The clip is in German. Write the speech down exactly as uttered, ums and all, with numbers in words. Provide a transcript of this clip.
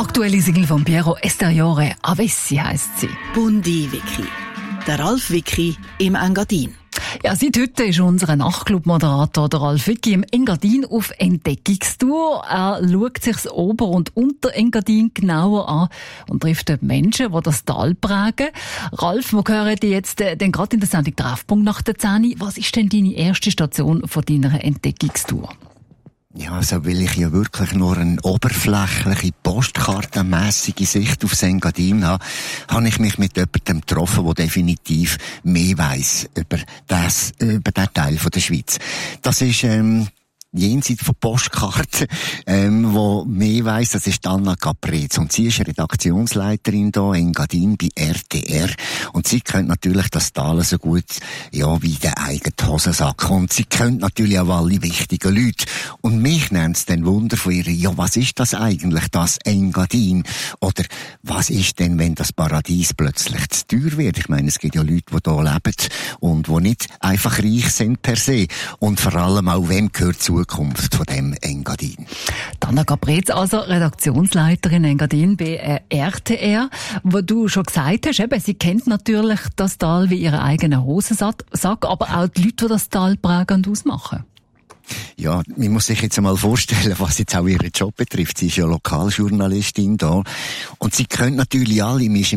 Aktuelle Single von Piero Esteriore, Avessi heisst sie. Bundi Vicky. Der Ralf Vicky im Engadin. Ja, seit heute ist unser Nachtclub-Moderator, der Ralf Vicky, im Engadin auf Entdeckungstour. Er schaut sich das Ober- und Unter-Engadin genauer an und trifft dort Menschen, die das Tal prägen. Ralf, wir hören dich jetzt äh, gerade in der Sendung Treffpunkt nach der zehn. Was ist denn deine erste Station von deiner Entdeckungstour? Ja, also weil ich ja wirklich nur eine oberflächliche, postkartenmässige Sicht aufs Engadin habe, habe ich mich mit jemandem getroffen, der definitiv mehr weiss über das, über den Teil von der Schweiz. Das ist, ähm, jenseits von Postkarten, ähm, wo mehr weiss, das ist Anna Caprez. Und sie ist Redaktionsleiterin da in Engadin bei R T R. Und sie kennt natürlich das Tal so gut, ja, wie den eigenen Hosensack. Und sie kennt natürlich auch alle wichtigen Leute. Und mich nennt es dann Wunder von ihr, ja, was ist das eigentlich, das Engadin? Oder was ist denn, wenn das Paradies plötzlich zu teuer wird? Ich meine, es gibt ja Leute, die hier leben und die nicht einfach reich sind per se. Und vor allem auch, wem gehört zu Zukunft von dem Engadin. Anna Caprez, also Redaktionsleiterin Engadin bei R T R, wo du schon gesagt hast, eben, sie kennt natürlich das Tal wie ihren eigenen Hosensack, aber auch die Leute, die das Tal prägen und ausmachen. Ja, man muss sich jetzt einmal vorstellen, was jetzt auch ihren Job betrifft. Sie ist ja Lokaljournalistin da und sie kennt natürlich alle,